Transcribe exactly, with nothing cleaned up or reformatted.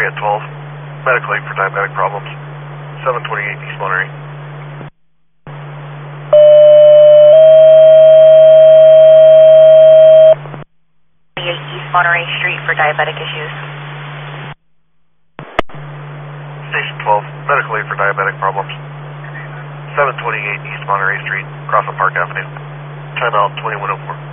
Monterey at twelve. Medical aid for diabetic problems. seven twenty-eight East Monterey. East Monterey Street for diabetic issues. Station twelve. Medical aid for diabetic problems. seven twenty-eight East Monterey Street, Crossland Park Avenue. Time out twenty-one oh four.